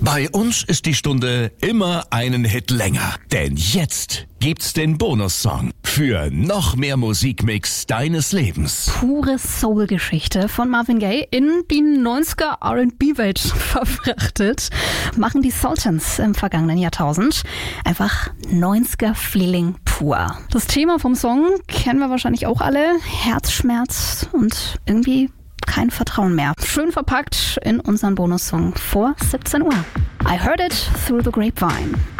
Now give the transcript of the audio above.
Bei uns ist die Stunde immer einen Hit länger. Denn jetzt gibt's den Bonussong für noch mehr Musikmix deines Lebens. Pure Soul-Geschichte von Marvin Gaye in die 90er R&B-Welt verfrachtet, machen die Sultans im vergangenen Jahrtausend. Einfach 90er-Feeling pur. Das Thema vom Song kennen wir wahrscheinlich auch alle. Herzschmerz und irgendwie kein Vertrauen mehr. Schön verpackt in unseren Bonussong vor 17 Uhr. I heard it through the grapevine.